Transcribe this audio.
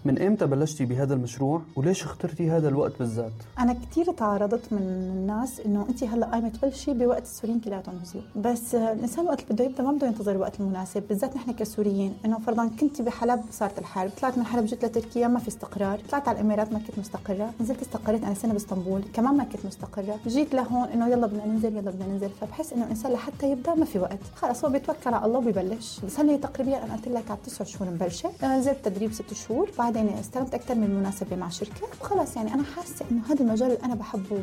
من إمتى بلشتي بهذا المشروع وليش اخترتي هذا الوقت بالذات؟ أنا كتير تعرضت من الناس إنه أنت هلا قايمة تبلشي بوقت السوريين كلياتهم نزلوا، بس الإنسان وقت اللي بده يبدأ ما بده ينتظر الوقت المناسب، بالذات نحن كسوريين. إنه فرضاً كنتي بحلب صارت الحرب، طلعت من حلب جيت لتركيا ما في استقرار، طلعت على الإمارات ما كنت مستقرة، نزلت استقريت أنا سنة باسطنبول كمان ما كنت مستقرة، جيت لهون إنه يلا بدنا ننزل. فبحس إنه الإنسان لحتى يبدأ ما في وقت، خلاص هو بيتوكل على الله وبيبلش. بس هلا تقريبا أنا قلت لك على 9 شهور مبلشة، نزلت تدريب 6 شهور، بعدين استلمت أكثر من مناسبة مع شركة، وخلاص يعني أنا حاسة إنه هذا المجال اللي أنا بحبه